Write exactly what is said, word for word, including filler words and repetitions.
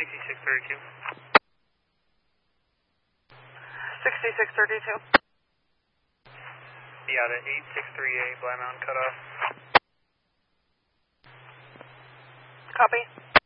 sixty-six thirty-two. sixty-six thirty-two. Be out at eight six three eight, Black Mountain cutoff. Copy.